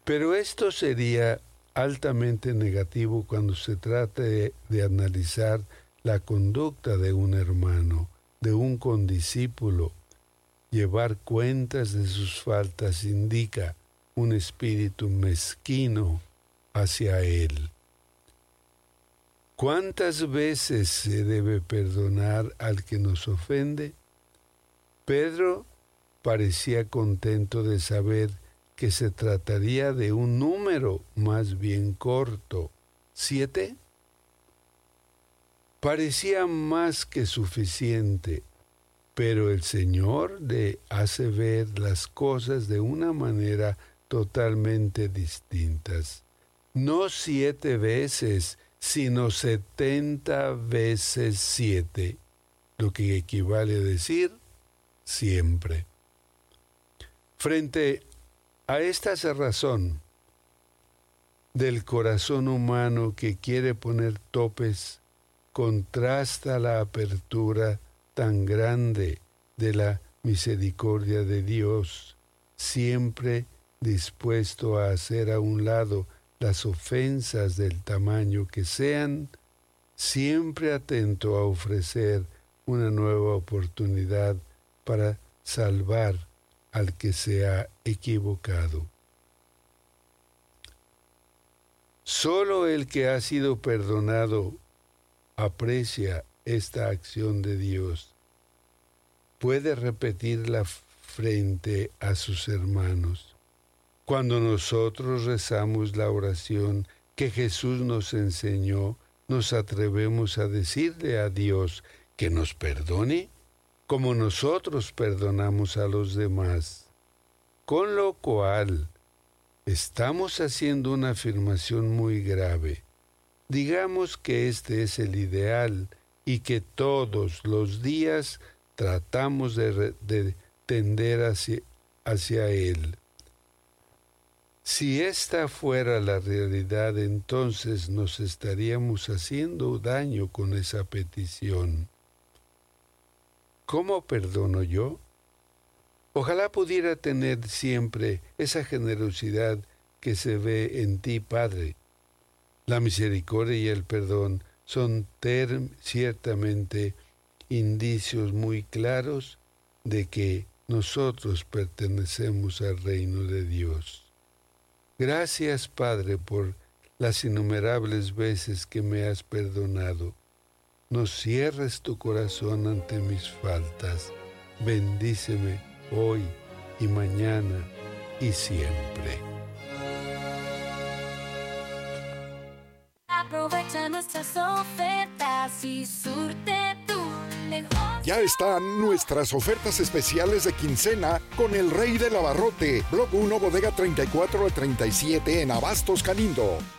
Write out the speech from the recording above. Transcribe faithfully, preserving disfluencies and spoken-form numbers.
Pero esto sería altamente negativo cuando se trata de, de analizar la conducta de un hermano, de un condiscípulo. Llevar cuentas de sus faltas indica un espíritu mezquino hacia él. ¿Cuántas veces se debe perdonar al que nos ofende? Pedro parecía contento de saber que se trataría de un número más bien corto. ¿Siete? Parecía más que suficiente, pero el Señor le hace ver las cosas de una manera totalmente distintas. No siete veces, sino setenta veces siete, lo que equivale a decir siempre. Frente a esta cerrazón del corazón humano que quiere poner topes, contrasta la apertura tan grande de la misericordia de Dios, siempre dispuesto a hacer a un lado las ofensas del tamaño que sean, siempre atento a ofrecer una nueva oportunidad para salvar al que se ha equivocado. Solo el que ha sido perdonado aprecia esta acción de Dios. Puede repetirla frente a sus hermanos. Cuando nosotros rezamos la oración que Jesús nos enseñó, nos atrevemos a decirle a Dios que nos perdone como nosotros perdonamos a los demás. Con lo cual, estamos haciendo una afirmación muy grave. Digamos que este es el ideal y que todos los días tratamos de, de tender hacia, hacia él. Si esta fuera la realidad, entonces nos estaríamos haciendo daño con esa petición. ¿Cómo perdono yo? Ojalá pudiera tener siempre esa generosidad que se ve en ti, Padre. La misericordia y el perdón son term, ciertamente indicios muy claros de que nosotros pertenecemos al reino de Dios. Gracias, Padre, por las innumerables veces que me has perdonado. No cierres tu corazón ante mis faltas. Bendíceme hoy y mañana y siempre. Aprovecha nuestras ofertas y surte tu mejor. Ya están nuestras ofertas especiales de quincena con el Rey del Abarrote, Block uno, Bodega treinta y cuatro al treinta y siete en Abastos Calindo.